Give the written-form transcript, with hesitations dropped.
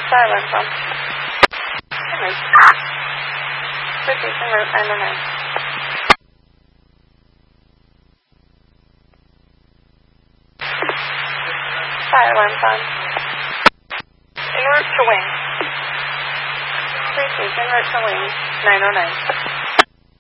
Silence on. Citation route 909. Silence on. En route to wing. Citation route to wing 909.